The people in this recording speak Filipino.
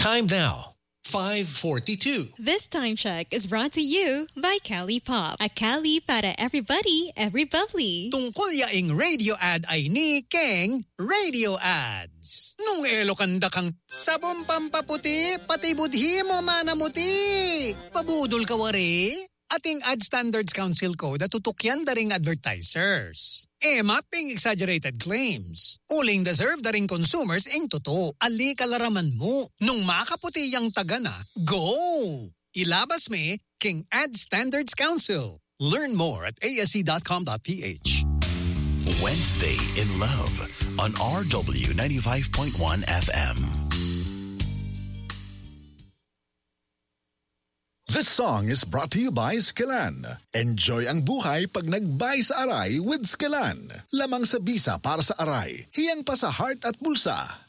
Time now, 5:42. This time check is brought to you by Cali Pop. A Cali para everybody, every bubbly. Tungkol yaing radio ad ay ni Keng Radio Ads. Nung elokanda kang sabon pampaputi, pati budhi mo manamuti. Pabudol ka wari? Ating Ad Standards Council Code at tutukyan daring advertisers. Mapping exaggerated claims. Uling deserve daring consumers ang totoo. Ali kalaraman mo. Nung makaputi yung taga na, go! Ilabas me, King Ad Standards Council. Learn more at asc.com.ph. Wednesday in Love on RW 95.1 FM. This song is brought to you by Skillan. Enjoy ang buhay pag nagbay sa aray with Skillan. Lamang sa bisa para sa aray. Hiyang pa sa heart at bulsa.